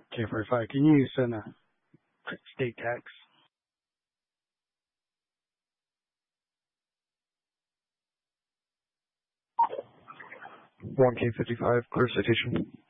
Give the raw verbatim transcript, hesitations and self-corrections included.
K forty-five, can you send a state tax? one K fifty-five, clear citation.